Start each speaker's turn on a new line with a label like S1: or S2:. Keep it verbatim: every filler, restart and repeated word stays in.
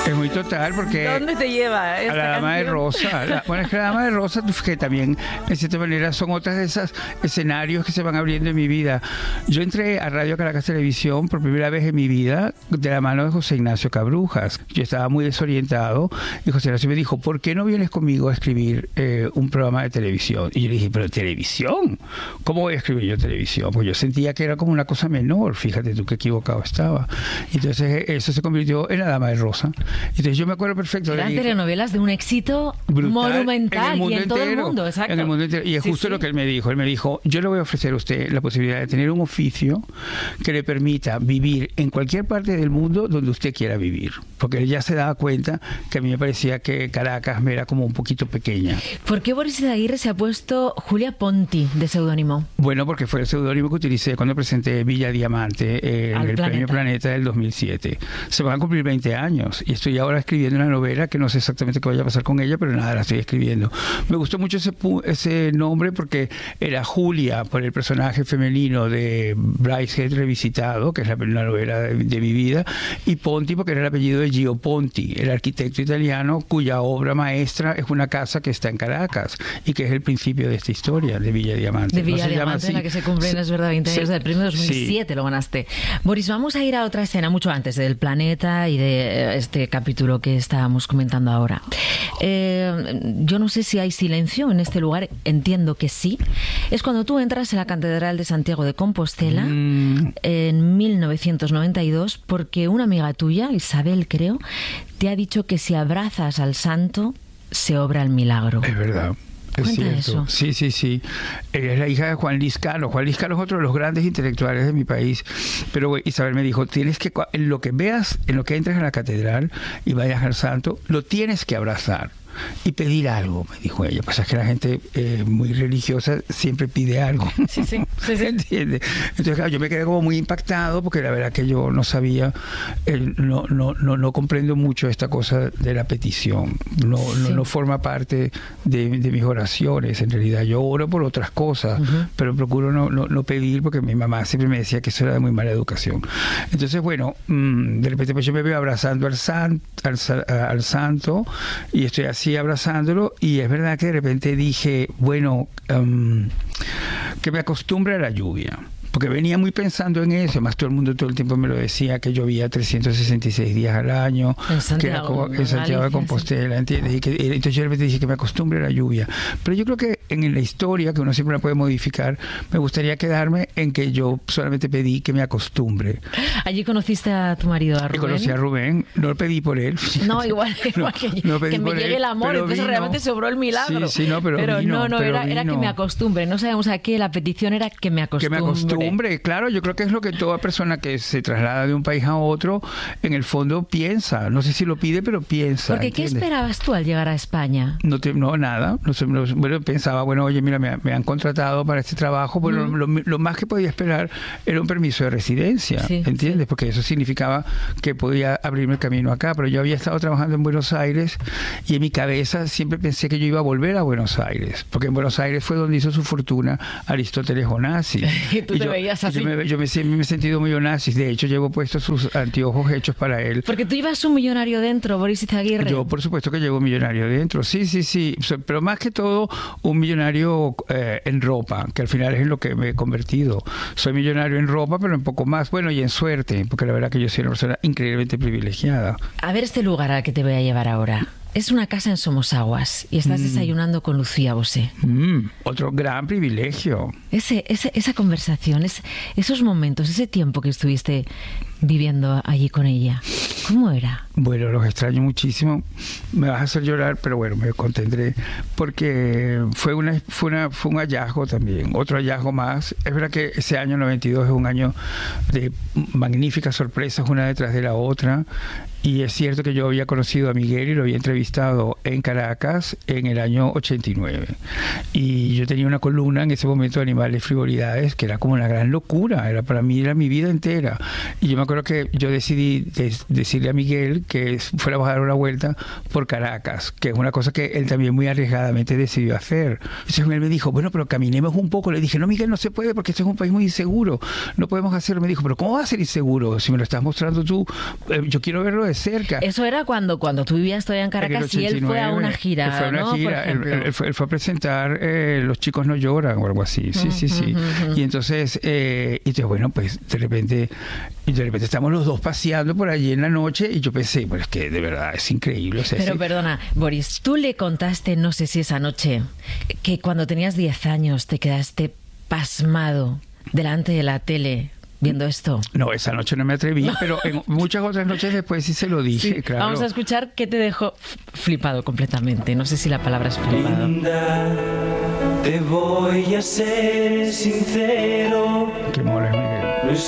S1: Es muy total porque...
S2: ¿Dónde te lleva esta
S1: a la Dama
S2: canción?
S1: de Rosa. La, bueno, es que la Dama de Rosa, que también, en cierta manera, son otras de esos escenarios que se van abriendo en mi vida. Yo entré a Radio Caracas Televisión por primera vez en mi vida de la mano de José Ignacio Cabrujas. Yo estaba muy desorientado y José Ignacio me dijo, ¿por qué no vienes conmigo a escribir eh, un programa de televisión? Y yo le dije, ¿pero televisión? ¿Cómo voy a escribir yo televisión? Pues yo sentía que era como una cosa menor. Fíjate tú qué equivocado estaba. Entonces eso se convirtió en la Dama de Rosa. Entonces yo me acuerdo perfecto.
S2: Eran
S1: de
S2: telenovelas de un éxito
S1: brutal,
S2: monumental
S1: en el mundo
S2: y en
S1: entero,
S2: todo el mundo, exacto.
S1: En el mundo entero. Y es
S2: Sí,
S1: justo
S2: sí.
S1: lo que él me dijo. Él me dijo, yo le voy a ofrecer a usted la posibilidad de tener un oficio que le permita vivir en cualquier parte del mundo donde usted quiera vivir. Porque él ya se daba cuenta que a mí me parecía que Caracas me era como un poquito pequeña.
S2: ¿Por qué Boris Izaguirre se ha puesto Julia Ponti de seudónimo?
S1: Bueno, porque fue el seudónimo que utilicé cuando presenté Villa Diamante eh, en
S2: Al
S1: el
S2: Planeta.
S1: Premio Planeta del dos mil siete. Se van a cumplir veinte años y estoy ahora escribiendo una novela que no sé exactamente qué vaya a pasar con ella, pero nada, la estoy escribiendo. Me gustó mucho ese, pu- ese nombre porque era Julia por el personaje femenino de Brideshead Revisitado, que es la, la novela de, de mi vida, y Ponti porque era el apellido de Gio Ponti, el arquitecto italiano cuya obra maestra es una casa que está en Caracas y que es el principio de esta historia de Villa Diamante.
S2: De Villa
S1: No se llama
S2: Diamante, en la
S1: así.
S2: que se cumplen, es verdad, veinte años
S1: Sí.
S2: del premio dos mil siete,
S1: Sí.
S2: lo ganaste. Boris, vamos a ir a otra escena mucho antes del Planeta y de eh, este capítulo que estábamos comentando ahora. Eh, yo no sé si hay silencio en este lugar, entiendo que sí. Es cuando tú entras en la Catedral de Santiago de Compostela
S1: Mm.
S2: en mil novecientos noventa y dos porque una amiga tuya, Isabel creo, te ha dicho que si abrazas al santo se obra el milagro.
S1: Es verdad. Es
S2: Cuenta
S1: cierto.
S2: eso.
S1: Sí, sí, sí. Ella es la hija de Juan Luis Cano. Juan Luis Cano es otro de los grandes intelectuales de mi país. Pero güey, Isabel me dijo, tienes que, cua- en lo que veas, en lo que entres a la catedral y vayas al santo, lo tienes que abrazar y pedir algo, me dijo ella. Pues es que la gente eh, muy religiosa siempre pide algo.
S2: Sí, sí, sí, sí.
S1: ¿Entiendes? Entonces, claro, yo me quedé como muy impactado porque la verdad que yo no sabía, eh, no, no, no, no comprendo mucho esta cosa de la petición. No, no,
S2: Sí.
S1: no forma parte de, de mis oraciones. En realidad, yo oro por otras cosas,
S2: Ujú.
S1: pero procuro no, no, no pedir porque mi mamá siempre me decía que eso era de muy mala educación. Entonces, bueno, mmm, de repente pues yo me veo abrazando al, san, al, sa- al santo y estoy así abrazándolo y es verdad que de repente dije, bueno, um, que me acostumbre a la lluvia. Porque venía muy pensando en eso, además todo el mundo todo el tiempo me lo decía, que llovía trescientos sesenta y seis días al año,
S2: En
S1: que era
S2: Santiago,
S1: como en
S2: en
S1: Santiago de
S2: Galicia,
S1: Compostela, ¿entiendes? Y que, entonces yo de repente dije que me acostumbre a la lluvia. Pero yo creo que en la historia, que uno siempre la puede modificar, me gustaría quedarme en que yo solamente pedí que me acostumbre.
S2: Allí conociste a tu marido, a
S1: Y
S2: Rubén.
S1: conocí a Rubén, no lo pedí por él.
S2: No, igual, igual
S1: No,
S2: que, yo,
S1: no pedí
S2: que me
S1: por él,
S2: llegue el amor,
S1: pero
S2: entonces
S1: vino.
S2: realmente sobró el milagro.
S1: Sí, sí, no, pero vino,
S2: no, no,
S1: pero
S2: era, era que
S1: vino.
S2: me acostumbre, no sabemos a qué, la petición era que me
S1: Que
S2: acostumbre.
S1: me acostumbre, claro, yo creo que es lo que toda persona que se traslada de un país a otro, en el fondo piensa, no sé si lo pide, pero piensa.
S2: Porque ¿qué
S1: ¿entiendes?
S2: esperabas tú al llegar a España?
S1: No, te, no nada. No sé, no, bueno, pensaba, bueno, oye, mira, me, me han contratado para este trabajo. Bueno,
S2: Mm.
S1: lo, lo más que podía esperar era un permiso de residencia,
S2: Sí,
S1: ¿entiendes?
S2: sí.
S1: Porque eso significaba que podía abrirme el camino acá. Pero yo había estado trabajando en Buenos Aires y en mi cabeza siempre pensé que yo iba a volver a Buenos Aires. Porque en Buenos Aires fue donde hizo su fortuna Aristóteles Onassis.
S2: Y tú te
S1: yo,
S2: veías
S1: y
S2: así.
S1: Yo me, yo me, me he sentido muy Onassis. De hecho, llevo puestos sus anteojos hechos para él.
S2: Porque tú ibas un millonario dentro, Boris Izaguirre.
S1: Yo, por supuesto que llevo un millonario dentro, sí, sí, sí, So- pero más que todo un millonario eh, en ropa, que al final es en lo que me he convertido. Soy millonario en ropa, pero un poco más, bueno, y en suerte, porque la verdad que yo soy una persona increíblemente privilegiada.
S2: A ver este lugar al que te voy a llevar ahora. Es una casa en Somosaguas y estás
S1: Mm.
S2: desayunando con Lucía Bosé.
S1: Mm, otro gran privilegio.
S2: Ese, ese, esa conversación, es, esos momentos, ese tiempo que estuviste viviendo allí con ella, ¿cómo era?
S1: Bueno, los extraño muchísimo. Me vas a hacer llorar, pero bueno, me contendré porque fue una fue una fue un hallazgo también, otro hallazgo más. Es verdad que ese año noventa y dos es un año de magníficas sorpresas una detrás de la otra. Y es cierto que yo había conocido a Miguel y lo había entrevistado en Caracas en el año ochenta y nueve. Y yo tenía una columna en ese momento de Animales y Frivolidades que era como una gran locura. Era para mí, era mi vida entera. Y yo me acuerdo recuerdo que yo decidí de, decirle a Miguel que fuéramos a dar una vuelta por Caracas, que es una cosa que él también muy arriesgadamente decidió hacer. Entonces Miguel me dijo, bueno, pero caminemos un poco. Le dije, no, Miguel, no se puede porque este es un país muy inseguro. No podemos hacerlo. Me dijo, pero ¿cómo va a ser inseguro? Si me lo estás mostrando tú, eh, yo quiero verlo de cerca.
S2: Eso era cuando, cuando tú vivías todavía en Caracas y él fue a una gira,
S1: él fue a una
S2: ¿no?
S1: gira. Él, él, fue, él fue a presentar eh, Los chicos no lloran o algo así. Sí, uh, sí, sí. Uh, uh, y entonces, eh, y entonces, bueno, pues de repente, y de repente estamos los dos paseando por allí en la noche y yo pensé, bueno, es que de verdad es increíble. O sea,
S2: pero
S1: sí.
S2: Perdona, Boris, tú le contaste, no sé si esa noche, que cuando tenías diez años te quedaste pasmado delante de la tele viendo esto.
S1: No, esa noche no me atreví, pero en muchas otras noches después sí se lo dije, sí. Claro.
S2: Vamos a escuchar qué te dejó flipado completamente. No sé si la palabra es flipado.
S3: Linda, te voy a ser sincero.
S1: Qué mola, Miguel.